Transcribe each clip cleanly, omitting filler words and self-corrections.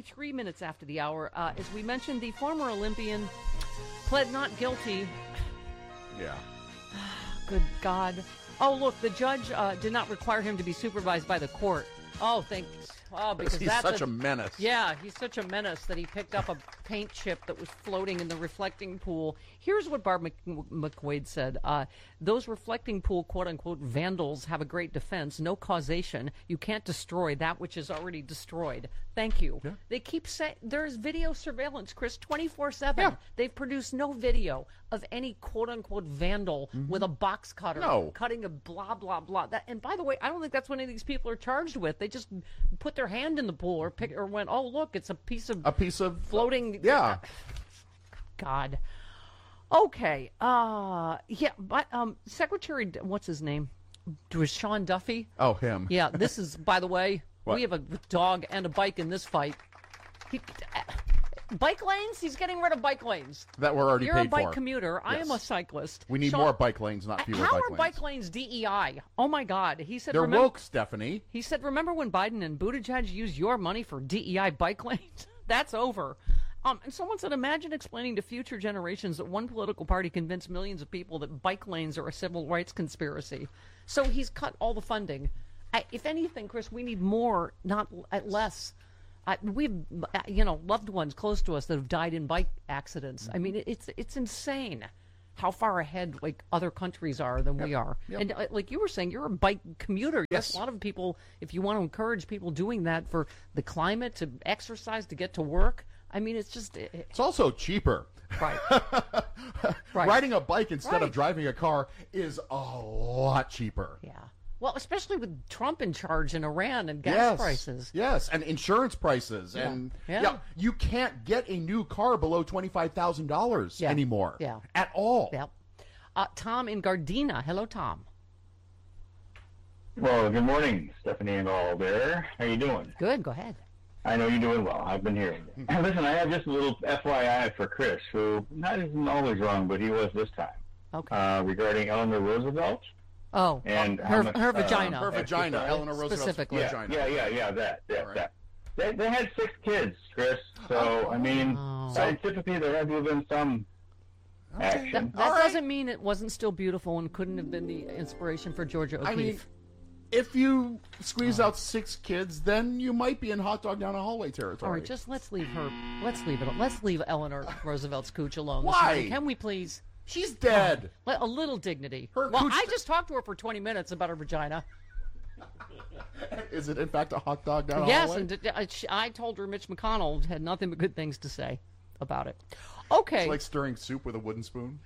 23 minutes after the hour. As we mentioned, the former Olympian pled not guilty. Yeah. Good God. Oh, look, the judge did not require him to be supervised by the court. Oh, thanks. Oh, because he's such a menace. Yeah, he's such a menace that he picked up a paint chip that was floating in the reflecting pool. Here's what Barb McQuaid said. Those reflecting pool, quote-unquote, vandals have a great defense. No causation. You can't destroy that which is already destroyed. Thank you. Yeah. They keep saying there's video surveillance, Chris, 24/7. Yeah. They've produced no video of any quote-unquote vandal with a box cutter cutting a blah, blah, blah. And by the way, I don't think that's what any of these people are charged with. They just put their hand in the pool or went, oh, look, it's a piece of floating. Yeah. God. Okay. Yeah, but Secretary, what's his name? Was Sean Duffy? Oh, him. Yeah, this is, by the way, What? we have a dog and a bike in this fight. Bike lanes? He's getting rid of bike lanes. That we're already You're paid a bike for. commuter. Yes. I am a cyclist. We need Sean, more bike lanes, not fewer how bike are lanes. bike lanes DEI? Oh, my God. He said, They're woke, Stephanie. He said, remember when Biden and Buttigieg used your money for DEI bike lanes? That's over. And someone said, imagine explaining to future generations that one political party convinced millions of people that bike lanes are a civil rights conspiracy. So he's cut all the funding. If anything, Chris, we need more, not less. We've, loved ones close to us that have died in bike accidents. I mean, it's insane how far ahead other countries are than we are. Yep. And like you were saying, you're a bike commuter. Yes. A lot of people, if you want to encourage people doing that for the climate, to exercise, to get to work, I mean, it's just... It's also cheaper. Right. Right. Riding a bike instead of driving a car is a lot cheaper. Yeah. Well, especially with Trump in charge in Iran and gas prices. Yes, and insurance prices. Yeah. And Yeah. you can't get a new car below $25,000 anymore. Yeah. At all. Yeah. Tom in Gardena. Hello, Tom. Well, good morning, Stephanie and all there. How you doing? Good. Go ahead. I know you're doing well. I've been hearing it. Listen, I have just a little FYI for Chris, who isn't always wrong, but he was this time. Okay. Regarding Eleanor Roosevelt. Oh, and her vagina. Her vagina, Eleanor Roosevelt's Specifically. vagina. That. Right. They had 6 kids, Chris. So, I mean, scientifically, there had to have been some action. That doesn't mean it wasn't still beautiful and couldn't have been the inspiration for Georgia O'Keeffe. I mean, if you squeeze out 6 kids, then you might be in hot dog down a hallway territory. All right, just let's leave her. Let's leave it. Let's leave Eleanor Roosevelt's cooch alone. Why? This morning. Can we please? She's dead. A little dignity. Her well, cooch- I just talked to her for 20 minutes about her vagina. Is it, in fact, a hot dog down a Yes, hallway? and I told her Mitch McConnell had nothing but good things to say about it. Okay. It's like stirring soup with a wooden spoon.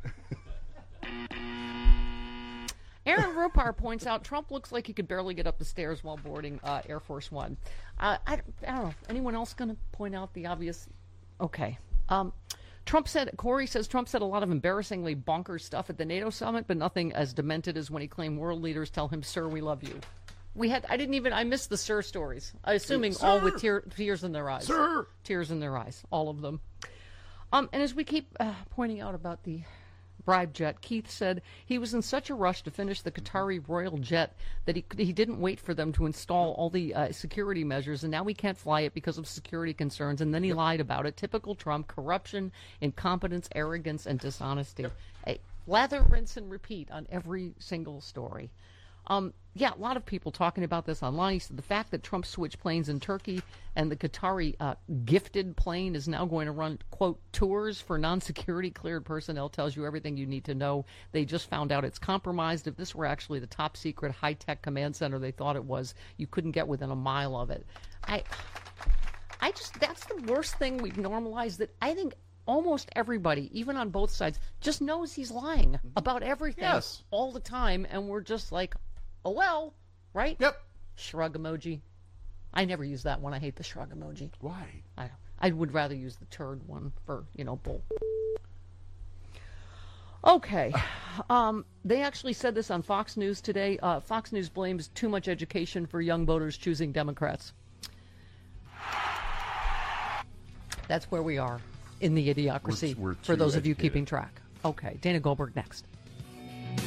Aaron Rupar points out Trump looks like he could barely get up the stairs while boarding Air Force One. I don't know. Anyone else going to point out the obvious? Okay. Corey says Trump said a lot of embarrassingly bonkers stuff at the NATO summit, but nothing as demented as when he claimed world leaders tell him, "Sir, we love you." I missed the "sir" stories. Assuming Sir. all with tears in their eyes. Sir. Tears in their eyes, all of them. And as we keep pointing out about the bribe jet, Keith said he was in such a rush to finish the Qatari royal jet that he didn't wait for them to install all the security measures, and now he can't fly it because of security concerns, and then he lied about it. Typical Trump: corruption, incompetence, arrogance, and dishonesty. Hey, lather, rinse, and repeat on every single story. A lot of people talking about this online. He said the fact that Trump switched planes in Turkey and the Qatari gifted plane is now going to run, quote, tours for non-security cleared personnel tells you everything you need to know. They just found out it's compromised. If this were actually the top secret high-tech command center they thought it was, you couldn't get within a mile of it. That's the worst thing we've normalized, that I think almost everybody, even on both sides, just knows he's lying about everything all the time, and we're just like, oh, well, right? Yep. Shrug emoji. I never use that one. I hate the shrug emoji. Why? I would rather use the turd one for, bull. Okay. They actually said this on Fox News today. Fox News blames too much education for young voters choosing Democrats. That's where we are in the idiocracy, We're for those too of you educated. keeping track. Okay. Dana Goldberg next.